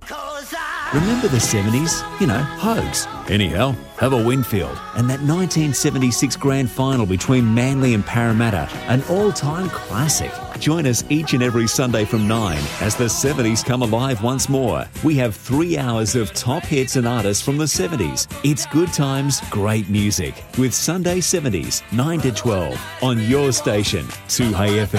Remember the 70s? You know, Hogs. Anyhow, have a Winfield. And that 1976 grand final between Manly and Parramatta, an all-time classic. Join us each and every Sunday from 9 as the 70s come alive once more. We have 3 hours of top hits and artists from the 70s. It's good times, great music with Sunday 70s, 9 to 12 on your station, 2Hey FM.